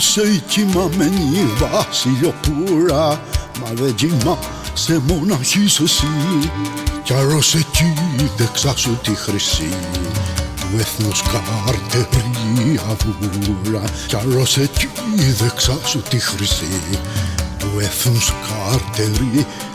Σε κοιμαμένη βασιλιοπούρα, μα δεν κοιμάσαι μοναχής εσύ. Κι αρρώς εκεί δεξά σου τη χρυσή του έθνους καρτερή αβούρα. Κι αρρώς εκεί δεξά σου τη χρυσή του έθνους καρτερή